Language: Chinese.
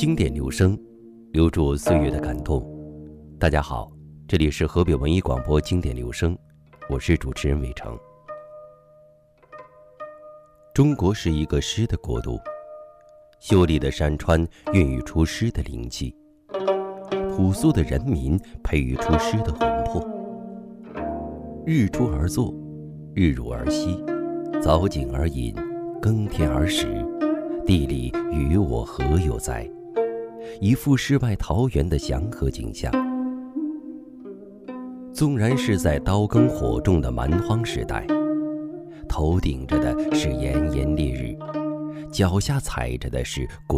经典留声，留住岁月的感动。大家好，这里是河北文艺广播经典留声，我是主持人伟成。中国是一个诗的国度，秀丽的山川孕育出诗的灵气，朴素的人民培育出诗的魂魄。日出而作，日入而息，早景而饮，耕田而食，地里与我何有哉？一副世外桃源的祥和景象。纵然是在刀耕火种的蛮荒时代，头顶着的是炎炎烈日，脚下踩着的是